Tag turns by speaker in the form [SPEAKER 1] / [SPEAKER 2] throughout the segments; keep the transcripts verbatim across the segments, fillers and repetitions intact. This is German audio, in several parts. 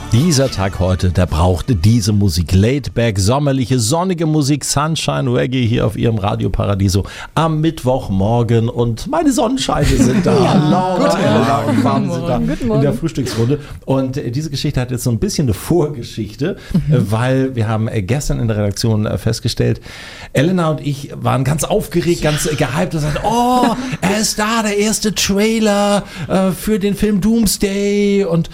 [SPEAKER 1] Dieser Tag heute, der brauchte diese Musik. Laidback, sommerliche, sonnige Musik, Sunshine Reggae hier auf Ihrem Radio Paradiso am Mittwochmorgen. Und meine Sonnenscheine sind da.
[SPEAKER 2] Ja.
[SPEAKER 1] Laura,
[SPEAKER 2] Guten
[SPEAKER 1] Elena und Fabi sind da
[SPEAKER 2] Guten
[SPEAKER 1] in der Frühstücksrunde. Und äh, diese Geschichte hat jetzt so ein bisschen eine Vorgeschichte, mhm. äh, weil wir haben äh, gestern in der Redaktion äh, festgestellt, Elena und ich waren ganz aufgeregt, ja. ganz äh, gehypt und sagten, oh, er ist da, der erste Trailer äh, für den Film Doomsday. Und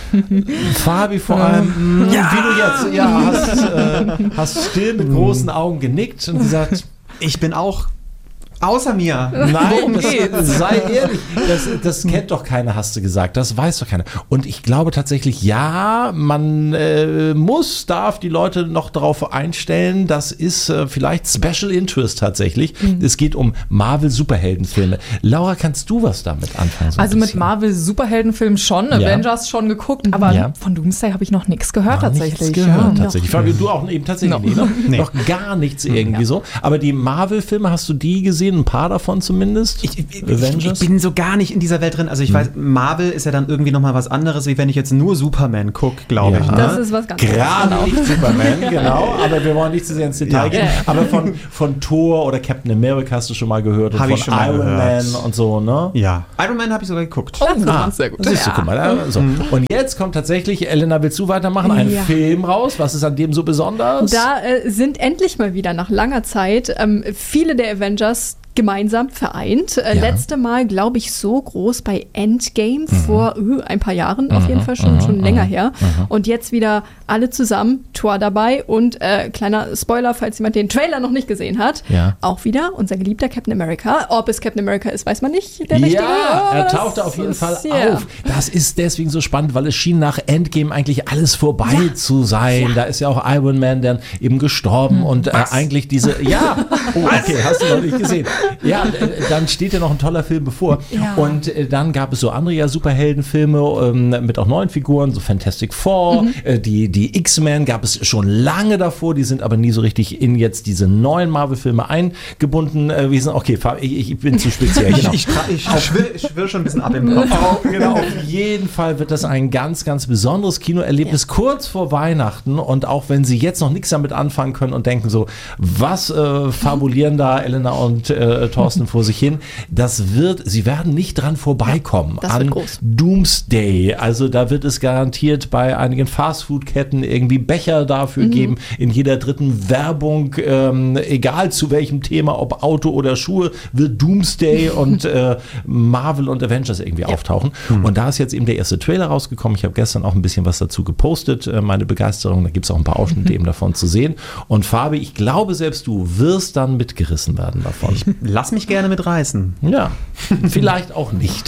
[SPEAKER 1] Fabi vor allem, ja. wie du jetzt ja, hast, äh, hast still mit großen Augen genickt und gesagt,
[SPEAKER 3] ich bin auch außer mir.
[SPEAKER 1] Nein, das, sei ehrlich, das, das kennt doch keiner, hast du gesagt, das weiß doch keiner. Und ich glaube tatsächlich, ja, man äh, muss, darf die Leute noch darauf einstellen, das ist äh, vielleicht Special Interest tatsächlich. Mhm. Es geht um Marvel-Superheldenfilme. Laura, kannst du was damit anfangen? So
[SPEAKER 2] also mit Marvel-Superheldenfilmen schon, ja. Avengers schon geguckt, aber ja. von Doomsday habe ich noch nichts gehört noch tatsächlich.
[SPEAKER 1] Nichts gehört,
[SPEAKER 2] ja.
[SPEAKER 1] tatsächlich. Fabi, du auch eben tatsächlich no. noch, nee. noch gar nichts irgendwie ja. so. Aber die Marvel-Filme, hast du die gesehen? Ein paar davon zumindest?
[SPEAKER 3] Ich, ich, ich, ich bin so gar nicht in dieser Welt drin. Also ich hm. weiß, Marvel ist ja dann irgendwie nochmal was anderes, wie wenn ich jetzt nur Superman gucke, glaube
[SPEAKER 1] ja.
[SPEAKER 3] ich. Ne?
[SPEAKER 2] Das ist was ganz
[SPEAKER 1] Gerade genau. nicht Superman, genau. Aber wir wollen nicht zu sehr ins Detail ja. gehen. Ja. Aber von, von Thor oder Captain America hast du schon mal gehört. Und
[SPEAKER 3] hab
[SPEAKER 1] von
[SPEAKER 3] ich schon mal
[SPEAKER 1] Iron
[SPEAKER 3] gehört.
[SPEAKER 1] Man und so, ne?
[SPEAKER 3] Ja. Iron Man habe ich sogar geguckt.
[SPEAKER 2] Oh,
[SPEAKER 1] ah,
[SPEAKER 2] sehr gut.
[SPEAKER 1] Siehst du,
[SPEAKER 2] ja.
[SPEAKER 1] guck mal. Also. Mhm. Und jetzt kommt tatsächlich, Elena, willst du weitermachen? Ein ja. Film raus. Was ist an dem so besonders?
[SPEAKER 4] Da äh, sind endlich mal wieder nach langer Zeit ähm, viele der Avengers gemeinsam vereint. Äh,
[SPEAKER 1] ja.
[SPEAKER 4] Letzte Mal, glaube ich, so groß bei Endgame mhm. vor uh, ein paar Jahren, auf
[SPEAKER 1] mhm.
[SPEAKER 4] jeden Fall schon,
[SPEAKER 1] mhm.
[SPEAKER 4] schon länger her.
[SPEAKER 1] Mhm.
[SPEAKER 4] Und jetzt wieder alle zusammen, Thor dabei und äh, kleiner Spoiler, falls jemand den Trailer noch nicht gesehen hat,
[SPEAKER 1] ja.
[SPEAKER 4] auch wieder unser geliebter Captain America. Ob es Captain America ist, weiß man nicht. Der richtige.
[SPEAKER 1] Ja,
[SPEAKER 4] oh,
[SPEAKER 1] er tauchte auf jeden
[SPEAKER 4] ist,
[SPEAKER 1] Fall
[SPEAKER 4] ja.
[SPEAKER 1] auf. Das ist deswegen so spannend, weil es schien nach Endgame eigentlich alles vorbei ja. zu sein. Ja. Da ist ja auch Iron Man dann eben gestorben hm. und äh, eigentlich diese, ja, oh, okay, hast du noch nicht gesehen. Ja, äh, dann steht ja noch ein toller Film bevor. Ja. Und äh, dann gab es so andere ja Superheldenfilme ähm, mit auch neuen Figuren, so Fantastic Four, mhm. äh, die, die X-Men gab es schon lange davor, die sind aber nie so richtig in jetzt diese neuen Marvel-Filme eingebunden. Äh, wir sind, okay, ich, ich bin zu speziell. Genau.
[SPEAKER 3] ich ich, ich schwirre schwir schon ein bisschen ab im Kopf.
[SPEAKER 1] Auf, genau, auf jeden Fall wird das ein ganz, ganz besonderes Kinoerlebnis ja. kurz vor Weihnachten. Und auch wenn Sie jetzt noch nichts damit anfangen können und denken so, was äh, fabulieren da Elena und äh, Thorsten vor sich hin, das wird, Sie werden nicht dran vorbeikommen
[SPEAKER 4] das
[SPEAKER 1] an
[SPEAKER 4] groß.
[SPEAKER 1] Doomsday. Also da wird es garantiert bei einigen Fastfood-Ketten irgendwie Becher dafür mhm. geben, in jeder dritten Werbung, ähm, egal zu welchem Thema, ob Auto oder Schuhe, wird Doomsday und äh, Marvel und Avengers irgendwie ja. auftauchen. Mhm. Und da ist jetzt eben der erste Trailer rausgekommen. Ich habe gestern auch ein bisschen was dazu gepostet, äh, meine Begeisterung. Da gibt es auch ein paar Ausschnitte mhm. eben davon zu sehen. Und Fabi, ich glaube, selbst du wirst dann mitgerissen werden davon.
[SPEAKER 3] Ich lass mich gerne mitreißen.
[SPEAKER 1] Ja, vielleicht auch nicht.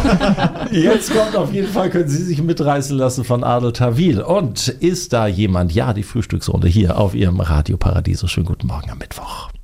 [SPEAKER 1] Aber jetzt kommt auf jeden Fall, können Sie sich mitreißen lassen von Adel Tawil. Und ist da jemand? Ja, die Frühstücksrunde hier auf Ihrem Radio Paradiso. Schönen guten Morgen am Mittwoch.